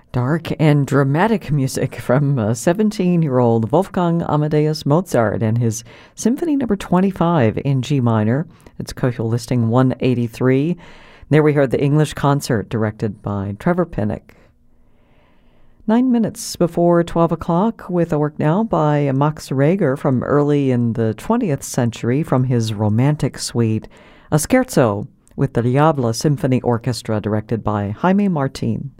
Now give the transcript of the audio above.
Dark and dramatic music from 17-year-old Wolfgang Amadeus Mozart and his Symphony No. 25 in G minor. It's Köchel listing 183. There we heard the English concert directed by Trevor Pinnock. 9 minutes before 12 o'clock with a work now by Max Reger from early in the 20th century from his Romantic Suite, a scherzo with the Diablo Symphony Orchestra directed by Jaime Martin.